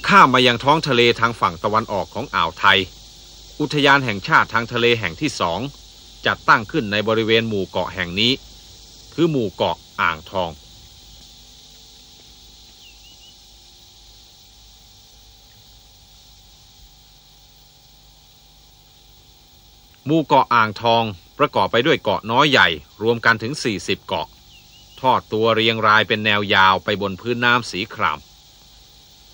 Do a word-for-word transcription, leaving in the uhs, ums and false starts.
ข้ามมายังท้องทะเลทางฝั่งตะวันออกของอ่าวไทยอุทยานแห่งชาติทางทะเลแห่งที่สองจัดตั้งขึ้นในบริเวณหมู่เกาะแห่งนี้คือหมู่เกาะอ่างทองหมู่เกาะอ่างทองประกอบไปด้วยเกาะน้อยใหญ่รวมกันถึงสี่สิบเกาะทอดตัวเรียงรายเป็นแนวยาวไปบนพื้นน้ำสีคราม